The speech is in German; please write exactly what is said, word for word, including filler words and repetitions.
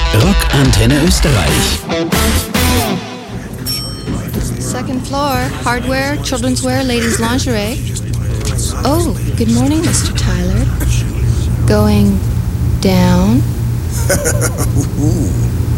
Rock Antenne Österreich. Second floor, hardware, children's wear, ladies' lingerie. Oh, good morning, Mister Tyler. Going down?